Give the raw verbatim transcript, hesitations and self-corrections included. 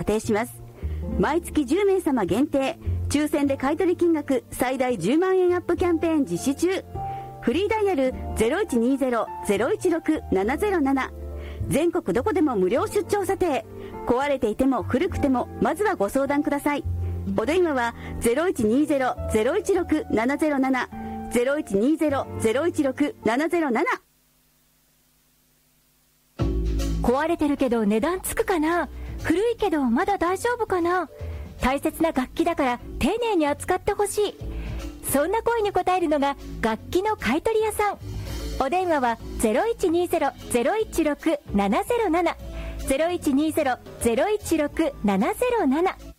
定します。毎月じゅうめいさま限定、抽選で買取金額最大じゅうまんえんアップキャンペーン実施中。フリーダイヤル ゼロいちにゼロ ゼロいちろく ななゼロなな。全国どこでも無料出張査定。壊れていても古くてもまずはご相談ください。お電話は ゼロいちにゼロ ゼロいちろく ななゼロなな ゼロいちにゼロ ゼロいちろく ななゼロなな。 壊れてるけど値段つくかな、古いけどまだ大丈夫かな、大切な楽器だから丁寧に扱ってほしい。そんな声に応えるのが楽器の買取屋さん。お電話は ゼロいちにゼロ ゼロいちろく ななゼロなな ゼロいちにゼロ ゼロいちろく ななゼロなな。